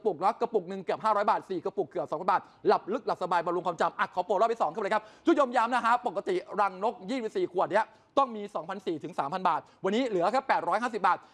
ปุกนะกระปุกหนึ่งเกือบ500 บาท4กระปุกเกือบ2,000 บาทหลับลึกหลับสบายบำรุงความจำขอโปรรอบที่2ขึ้นเลยครับทุกยมย้ำนะฮะปกติรังนก24 ขวดเนี้ยต้องมี 2,400 ถึง 3,000 บาทวันนี้เหลือแค่850 บาท